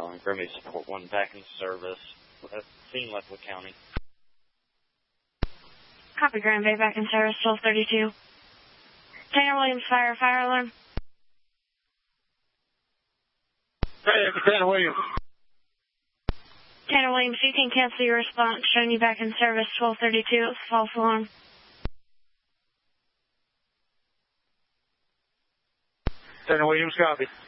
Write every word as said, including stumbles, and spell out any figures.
Uh, Grimmy Support one back in service. Uh, Scene Leftwood County. Copy, Grand Bay back in service, twelve thirty-two. Tanner Williams, fire, fire alarm. Hey, Tanner Williams. Tanner Williams, you can cancel your response, showing you back in service, twelve thirty-two, false alarm. Tanner Williams, copy.